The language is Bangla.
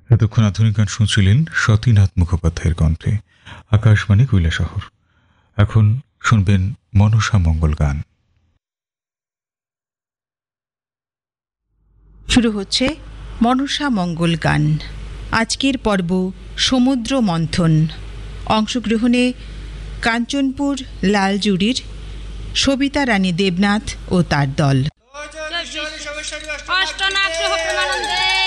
এতক্ষণ আধুনিক গান শুনছিলেন সতীনাথ মুখোপাধ্যায়ের কণ্ঠে, আকাশবাণী কৈলাসহর। এখন শুনবেন মনসা মঙ্গল গান। শুরু হচ্ছে মনসা মঙ্গল গান। আজকের পর্ব সমুদ্র মন্থন। অংশগ্রহণে কাঞ্চনপুর লালজুড়ির সবিতা রানী দেবনাথ ও তার দল। অষ্টনাথ